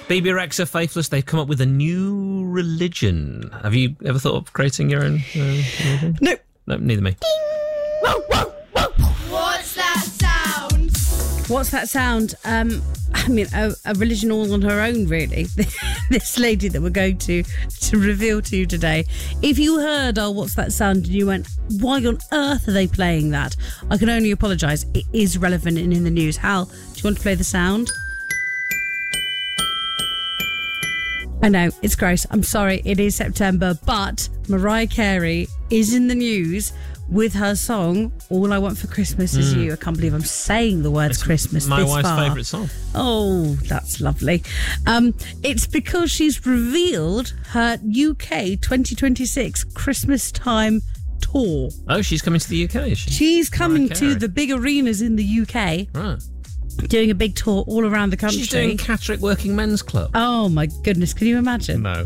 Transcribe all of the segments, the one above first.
BB Rexa, Faithless, they've come up with a new religion. Have you ever thought of creating your own religion? Nope. No, neither me. What's that sound? What's that sound? I mean, a religion all on her own, really. This lady that we're going to reveal to you today. If you heard, what's that sound, and you went, why on earth are they playing that? I can only apologise. It is relevant and in the news. Hal, do you want to play the sound? I know, it's gross. I'm sorry, it is September, but Mariah Carey is in the news with her song, All I Want for Christmas Is You. I can't believe I'm saying the words Christmas My this wife's far. favourite song. Oh, that's lovely. It's because she's revealed her UK 2026 Christmas time tour. Oh, she's coming to the UK, is she? She's coming Mariah Carey. to the big arenas in the UK, Right. doing a big tour all around the country. She's doing Catterick Working Men's Club. Oh my goodness, can you imagine? No.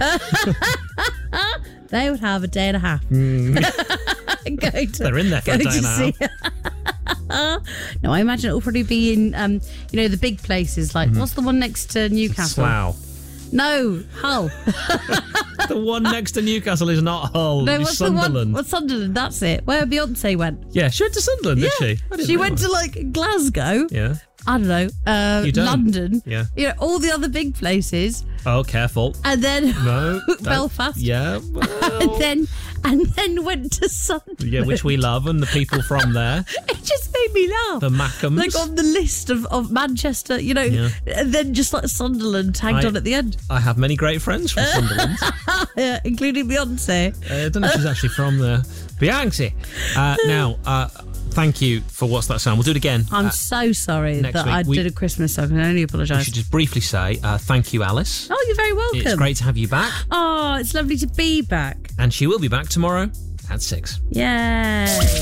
They would have a day and a half. They're in there for a day and a half. No, I imagine it will probably be in, the big places. Like, what's the one next to Newcastle? Slough. No, Hull. The one next to Newcastle is not Hull. No, it's what's the one? Sunderland. What's Sunderland? That's it. Where Beyonce went. Yeah, she went to Sunderland, did she? I didn't She went realise. to Glasgow. Yeah. I don't know. You don't. London. Yeah. All the other big places, Oh, careful. and then No. Belfast. Yeah. and then went to Sunderland. Yeah, which we love, and the people from there. It just made me laugh. The Mackhams. Like on the list of Manchester, and then just like Sunderland tagged on at the end. I have many great friends from Sunderland. Yeah, including Beyonce. I don't know if she's actually from there. Beyonce. Now, thank you for What's That Sound. We'll do it again. I'm so sorry next that week I we- did a Christmas song. I can only We apologise. should just briefly say thank you, Alice. Oh, you're very welcome. It's great to have you back. Oh, it's lovely to be back. And she will be back tomorrow at 6. Yay.